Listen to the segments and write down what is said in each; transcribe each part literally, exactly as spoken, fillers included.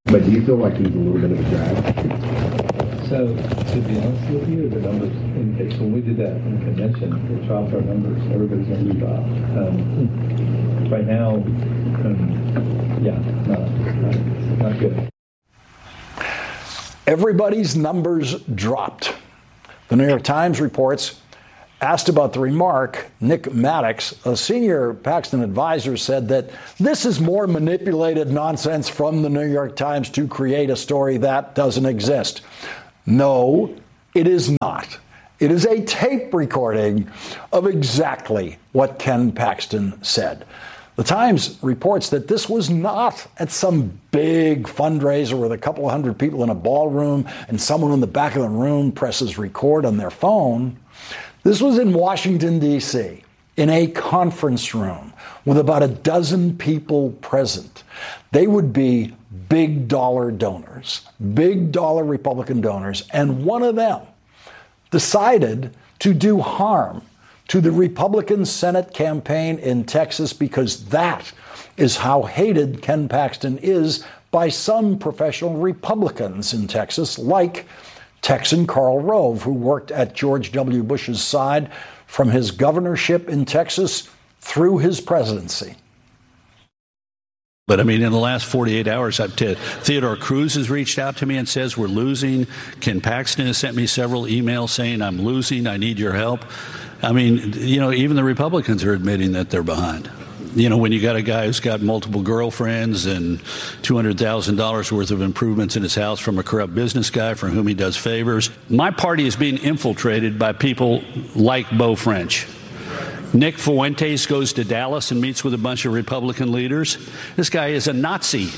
But do you feel like he's a little bit of a drag? So, to be honest with you, the numbers indicate, so when we did that in convention, it dropped our numbers, everybody's numbers dropped. Um, right now, um, yeah, no, not, not good. Everybody's numbers dropped. The New York Times reports, asked about the remark, Nick Maddox, a senior Paxton advisor, said that this is more manipulated nonsense from the New York Times to create a story that doesn't exist. No, it is not. It is a tape recording of exactly what Ken Paxton said. The Times reports that this was not at some big fundraiser with a couple of hundred people in a ballroom and someone in the back of the room presses record on their phone. This was in Washington, D C, in a conference room with about a dozen people present. They would be big dollar donors, big dollar Republican donors, and one of them decided to do harm to the Republican Senate campaign in Texas because that is how hated Ken Paxton is by some professional Republicans in Texas, like Texan Karl Rove, who worked at George W. Bush's side from his governorship in Texas through his presidency. But I mean, in the last forty-eight hours, I've t- Theodore Cruz has reached out to me and says we're losing. Ken Paxton has sent me several emails saying I'm losing. I need your help. I mean, you know, even the Republicans are admitting that they're behind. You know, when you got a guy who's got multiple girlfriends and two hundred thousand dollars worth of improvements in his house from a corrupt business guy for whom he does favors. My party is being infiltrated by people like Beau French. Nick Fuentes goes to Dallas and meets with a bunch of Republican leaders. This guy is a Nazi.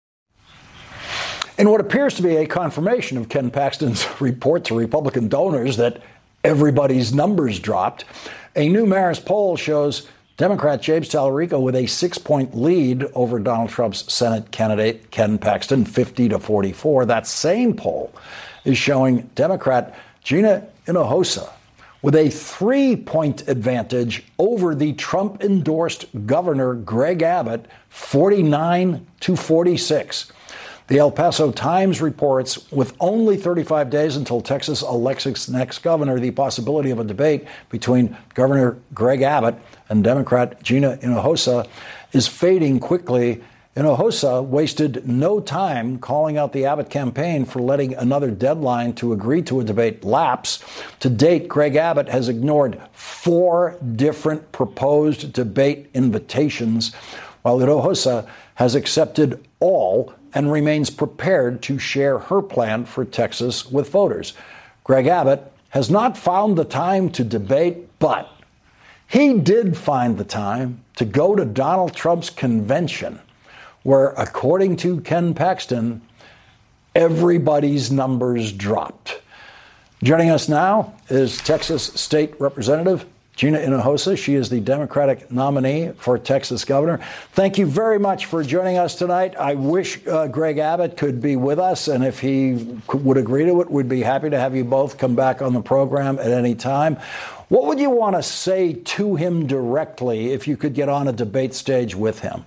In what appears to be a confirmation of Ken Paxton's report to Republican donors that everybody's numbers dropped, a new Marist poll shows Democrat James Tallarico with a six-point lead over Donald Trump's Senate candidate Ken Paxton, fifty to forty-four. That same poll is showing Democrat Gina Hinojosa with a three-point advantage over the Trump-endorsed Governor Greg Abbott, forty-nine to forty-six. The El Paso Times reports, with only thirty-five days until Texas elects its next governor, the possibility of a debate between Governor Greg Abbott and Democrat Gina Hinojosa is fading quickly. Hinojosa wasted no time calling out the Abbott campaign for letting another deadline to agree to a debate lapse. To date, Greg Abbott has ignored four different proposed debate invitations, while Hinojosa has accepted all and remains prepared to share her plan for Texas with voters. Greg Abbott has not found the time to debate, but he did find the time to go to Donald Trump's convention, where, according to Ken Paxton, everybody's numbers dropped. Joining us now is Texas State Representative Gina Hinojosa. She is the Democratic nominee for Texas governor. Thank you very much for joining us tonight. I wish uh, Greg Abbott could be with us, and if he could, would agree to it, we'd be happy to have you both come back on the program at any time. What would you want to say to him directly if you could get on a debate stage with him?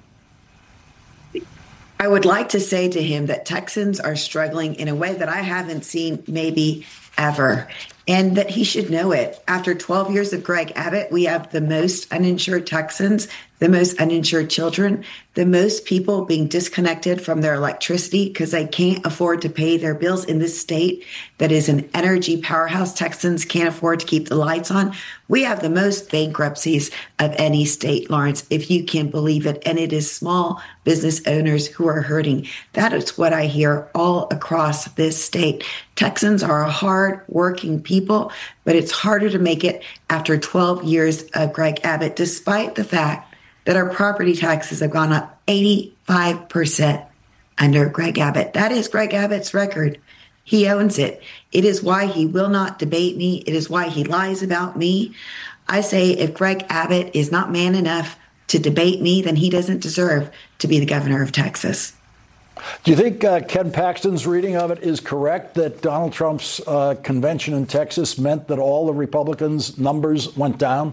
I would like to say to him that Texans are struggling in a way that I haven't seen maybe ever, and that he should know it. After twelve years of Greg Abbott, we have the most uninsured Texans, the most uninsured children, the most people being disconnected from their electricity because they can't afford to pay their bills in this state that is an energy powerhouse. Texans can't afford to keep the lights on. We have the most bankruptcies of any state, Lawrence, if you can believe it. And it is small business owners who are hurting. That is what I hear all across this state. Texans are a hard-working people, but it's harder to make it after twelve years of Greg Abbott, despite the fact that our property taxes have gone up eighty-five percent under Greg Abbott. That is Greg Abbott's record. He owns it. It is why he will not debate me. It is why he lies about me. I say if Greg Abbott is not man enough to debate me, then he doesn't deserve to be the governor of Texas. Do you think uh, Ken Paxton's reading of it is correct, that Donald Trump's uh, convention in Texas meant that all the Republicans' numbers went down?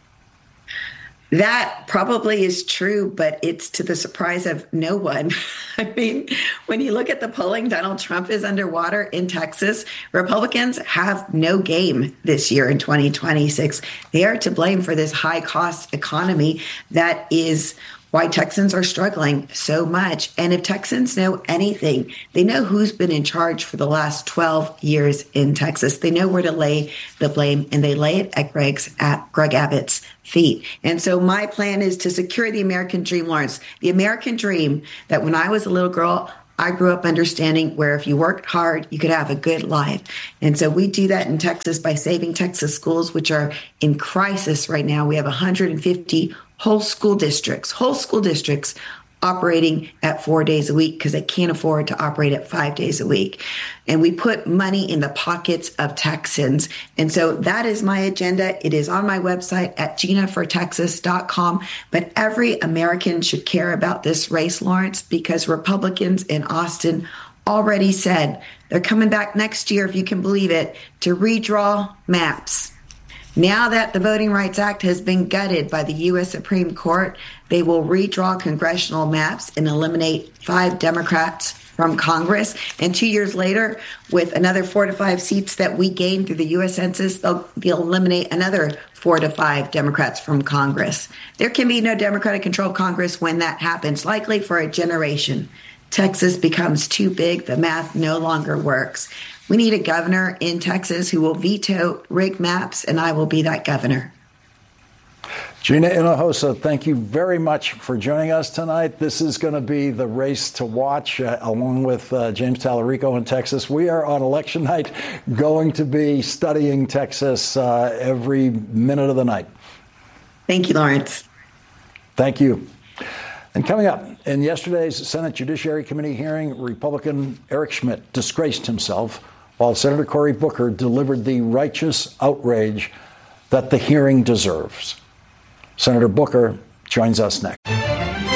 That probably is true, but it's to the surprise of no one. I mean, when you look at the polling, Donald Trump is underwater in Texas. Republicans have no game this year in twenty twenty-six. They are to blame for this high cost economy that is why Texans are struggling so much. And if Texans know anything, they know who's been in charge for the last twelve years in Texas. They know where to lay the blame, and they lay it at Greg's at Greg Abbott's feet. And so my plan is to secure the American dream, Lawrence, the American dream that when I was a little girl, I grew up understanding where if you worked hard, you could have a good life. And so we do that in Texas by saving Texas schools, which are in crisis right now. We have one hundred fifty whole school districts, whole school districts operating at four days a week because they can't afford to operate at five days a week. And we put money in the pockets of Texans. And so that is my agenda. It is on my website at gina for texas dot com. But every American should care about this race, Lawrence, because Republicans in Austin already said they're coming back next year, if you can believe it, to redraw maps. Now that the Voting Rights Act has been gutted by the U S Supreme Court, they will redraw congressional maps and eliminate five Democrats from Congress. And two years later, with another four to five seats that we gained through the U S Census, they'll, they'll eliminate another four to five Democrats from Congress. There can be no Democratic-controlled Congress when that happens, likely for a generation. Texas becomes too big. The math no longer works. We need a governor in Texas who will veto rigged maps, and I will be that governor. Gina Hinojosa, thank you very much for joining us tonight. This is going to be the race to watch, uh, along with uh, James Talarico in Texas. We are on election night going to be studying Texas uh, every minute of the night. Thank you, Lawrence. Thank you. And coming up, in yesterday's Senate Judiciary Committee hearing, Republican Eric Schmitt disgraced himself while Senator Cory Booker delivered the righteous outrage that the hearing deserves. Senator Booker joins us next.